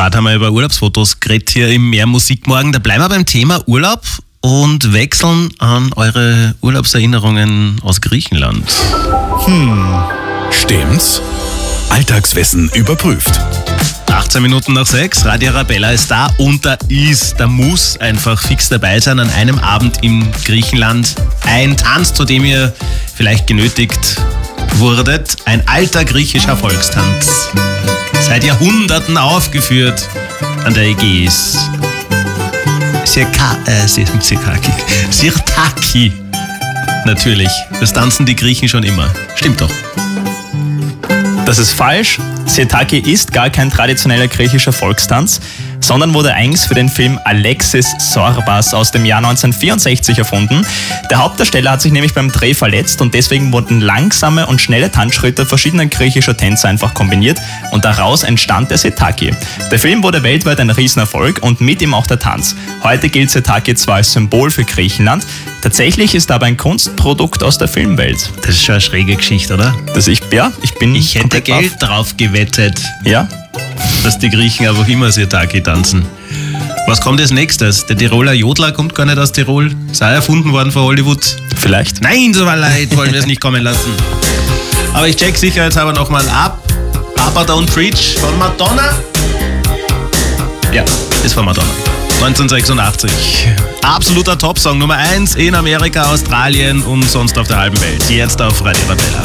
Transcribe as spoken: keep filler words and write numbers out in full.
Gerade haben wir über Urlaubsfotos geredet hier im Mehr Musikmorgen. Da bleiben wir beim Thema Urlaub und wechseln an eure Urlaubserinnerungen aus Griechenland. Hm, stimmt's? Alltagswissen überprüft. achtzehn Minuten nach sechs, Radio Arabella ist da und da ist, da muss einfach fix dabei sein an einem Abend in Griechenland. Ein Tanz, zu dem ihr vielleicht genötigt wurdet, ein alter griechischer Volkstanz. Seit Jahrhunderten aufgeführt an der Ägäis. Sirka, äh, Sirkaki. Sirtaki. Natürlich, das tanzen die Griechen schon immer. Stimmt doch. Das ist falsch. Sirtaki ist gar kein traditioneller griechischer Volkstanz, sondern wurde eigens für den Film Alexis Sorbas aus dem Jahr neunzehnhundertvierundsechzig erfunden. Der Hauptdarsteller hat sich nämlich beim Dreh verletzt und deswegen wurden langsame und schnelle Tanzschritte verschiedener griechischer Tänzer einfach kombiniert und daraus entstand der Sirtaki. Der Film wurde weltweit ein Riesenerfolg und mit ihm auch der Tanz. Heute gilt Sirtaki zwar als Symbol für Griechenland, tatsächlich ist aber ein Kunstprodukt aus der Filmwelt. Das ist schon eine schräge Geschichte, oder? Das ich, ja, ich bin Ich hätte Geld drauf gewettet, Ja? dass die Griechen einfach immer Sirtaki tanzen. Was kommt als nächstes? Der Tiroler Jodler kommt gar nicht aus Tirol. Ist auch erfunden worden von Hollywood. Vielleicht. Nein, so war leid, wollen wir es nicht kommen lassen. Aber ich check sicherheitshalber nochmal ab. Papa Don't Preach von Madonna. Ja, ist von Madonna. neunzehnhundertsechsundachtzig. Absoluter Topsong, Nummer eins in Amerika, Australien und sonst auf der halben Welt. Jetzt auf Radio Arabella.